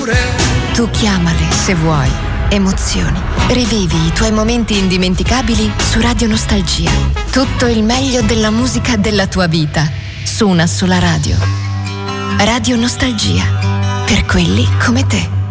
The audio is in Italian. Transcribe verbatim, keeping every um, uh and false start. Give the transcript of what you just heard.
Tu chiamale se vuoi. Emozioni. Rivivi i tuoi momenti indimenticabili su Radio Nostalgia. Tutto il meglio della musica della tua vita su una sola radio. Radio Nostalgia. Per quelli come te.